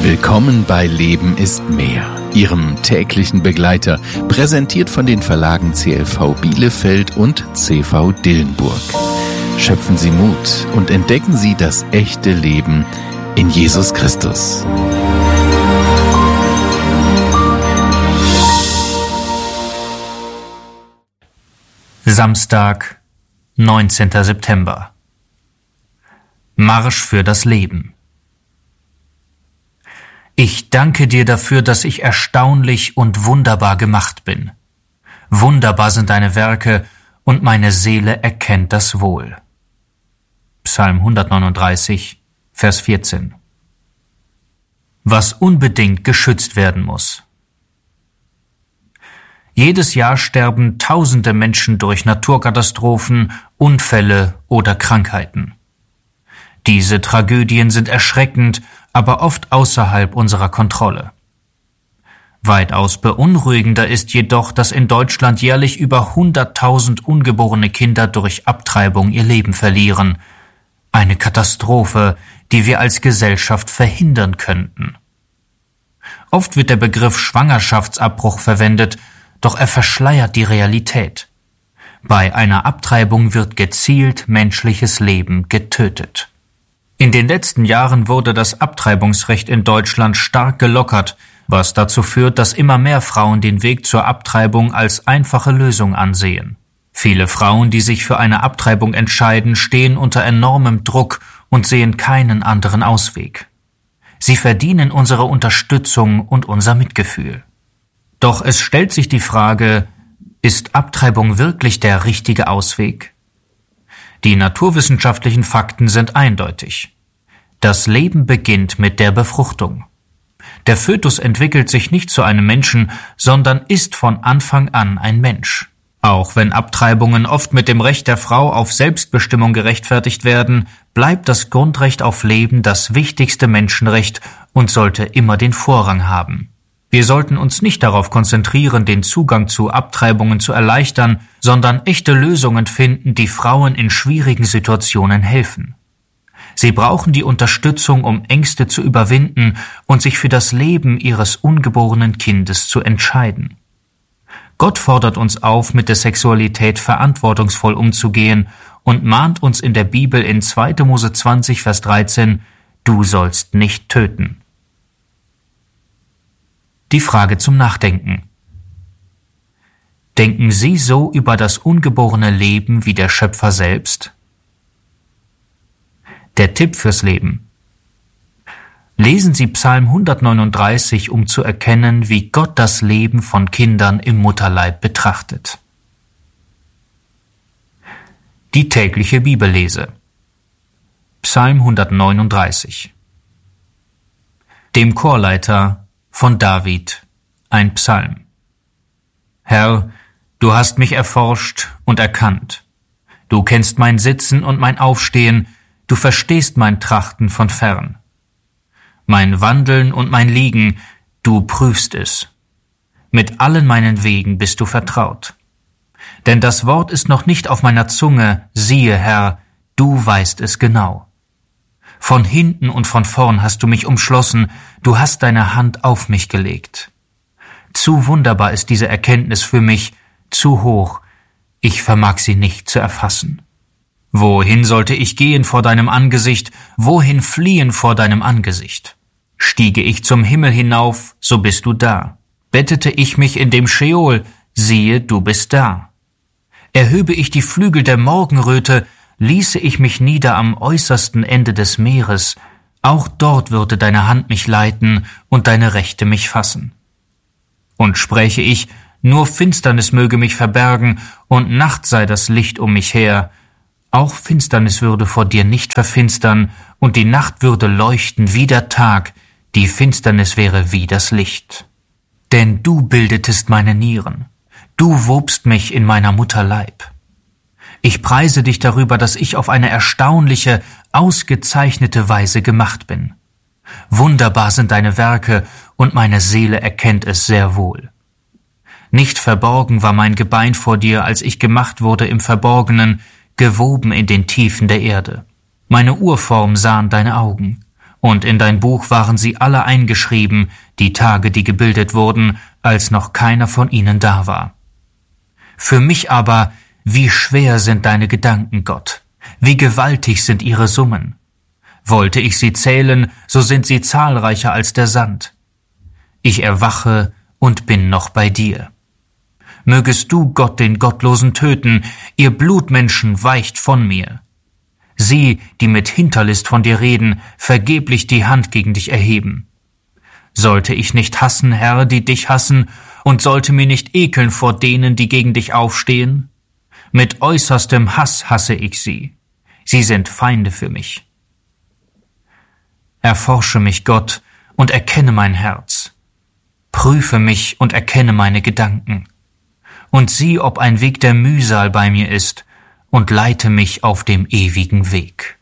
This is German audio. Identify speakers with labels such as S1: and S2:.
S1: Willkommen bei Leben ist mehr, Ihrem täglichen Begleiter, präsentiert von den Verlagen CLV Bielefeld und CV Dillenburg. Schöpfen Sie Mut und entdecken Sie das echte Leben in Jesus Christus.
S2: Samstag, 19. September. Marsch für das Leben. Ich danke dir dafür, dass ich erstaunlich und wunderbar gemacht bin. Wunderbar sind deine Werke, und meine Seele erkennt das wohl. Psalm 139, Vers 14. Was unbedingt geschützt werden muss. Jedes Jahr sterben Tausende Menschen durch Naturkatastrophen, Unfälle oder Krankheiten. Diese Tragödien sind erschreckend, aber oft außerhalb unserer Kontrolle. Weitaus beunruhigender ist jedoch, dass in Deutschland jährlich über 100.000 ungeborene Kinder durch Abtreibung ihr Leben verlieren. Eine Katastrophe, die wir als Gesellschaft verhindern könnten. Oft wird der Begriff Schwangerschaftsabbruch verwendet, doch er verschleiert die Realität. Bei einer Abtreibung wird gezielt menschliches Leben getötet. In den letzten Jahren wurde das Abtreibungsrecht in Deutschland stark gelockert, was dazu führt, dass immer mehr Frauen den Weg zur Abtreibung als einfache Lösung ansehen. Viele Frauen, die sich für eine Abtreibung entscheiden, stehen unter enormem Druck und sehen keinen anderen Ausweg. Sie verdienen unsere Unterstützung und unser Mitgefühl. Doch es stellt sich die Frage, ist Abtreibung wirklich der richtige Ausweg? Die naturwissenschaftlichen Fakten sind eindeutig. Das Leben beginnt mit der Befruchtung. Der Fötus entwickelt sich nicht zu einem Menschen, sondern ist von Anfang an ein Mensch. Auch wenn Abtreibungen oft mit dem Recht der Frau auf Selbstbestimmung gerechtfertigt werden, bleibt das Grundrecht auf Leben das wichtigste Menschenrecht und sollte immer den Vorrang haben. Wir sollten uns nicht darauf konzentrieren, den Zugang zu Abtreibungen zu erleichtern, sondern echte Lösungen finden, die Frauen in schwierigen Situationen helfen. Sie brauchen die Unterstützung, um Ängste zu überwinden und sich für das Leben ihres ungeborenen Kindes zu entscheiden. Gott fordert uns auf, mit der Sexualität verantwortungsvoll umzugehen und mahnt uns in der Bibel in 2. Mose 20, Vers 13, du sollst nicht töten. Die Frage zum Nachdenken. Denken Sie so über das ungeborene Leben wie der Schöpfer selbst? Der Tipp fürs Leben. Lesen Sie Psalm 139, um zu erkennen, wie Gott das Leben von Kindern im Mutterleib betrachtet. Die tägliche Bibellese. Psalm 139. Dem Chorleiter von David, ein Psalm. Herr, du hast mich erforscht und erkannt. Du kennst mein Sitzen und mein Aufstehen, du verstehst mein Trachten von fern. Mein Wandeln und mein Liegen, du prüfst es. Mit allen meinen Wegen bist du vertraut. Denn das Wort ist noch nicht auf meiner Zunge, siehe, Herr, du weißt es genau. Von hinten und von vorn hast du mich umschlossen, du hast deine Hand auf mich gelegt. Zu wunderbar ist diese Erkenntnis für mich, zu hoch, ich vermag sie nicht zu erfassen. Wohin sollte ich gehen vor deinem Angesicht, wohin fliehen vor deinem Angesicht? Stiege ich zum Himmel hinauf, so bist du da. Bettete ich mich in dem Scheol, siehe, du bist da. Erhöbe ich die Flügel der Morgenröte, ließe ich mich nieder am äußersten Ende des Meeres, auch dort würde deine Hand mich leiten und deine Rechte mich fassen. Und spräche ich, nur Finsternis möge mich verbergen und Nacht sei das Licht um mich her, auch Finsternis würde vor dir nicht verfinstern und die Nacht würde leuchten wie der Tag, die Finsternis wäre wie das Licht. Denn du bildetest meine Nieren, du wobst mich in meiner Mutter Leib. Ich preise dich darüber, dass ich auf eine erstaunliche, ausgezeichnete Weise gemacht bin. Wunderbar sind deine Werke, und meine Seele erkennt es sehr wohl. Nicht verborgen war mein Gebein vor dir, als ich gemacht wurde im Verborgenen, gewoben in den Tiefen der Erde. Meine Urform sahen deine Augen. und in dein Buch waren sie alle eingeschrieben, die Tage, die gebildet wurden, als noch keiner von ihnen da war. Für mich aber, wie schwer sind deine Gedanken, Gott, wie gewaltig sind ihre Summen. Wollte ich sie zählen, so sind sie zahlreicher als der Sand. Ich erwache und bin noch bei dir. Mögest du, Gott, den Gottlosen töten, ihr Blutmenschen weicht von mir. Sie, die mit Hinterlist von dir reden, vergeblich die Hand gegen dich erheben. Sollte ich nicht hassen, Herr, die dich hassen, und sollte mir nicht ekeln vor denen, die gegen dich aufstehen? Mit äußerstem Hass hasse ich sie. Sie sind Feinde für mich. Erforsche mich, Gott, und erkenne mein Herz. Prüfe mich und erkenne meine Gedanken. Und sieh, ob ein Weg der Mühsal bei mir ist, und leite mich auf dem ewigen Weg.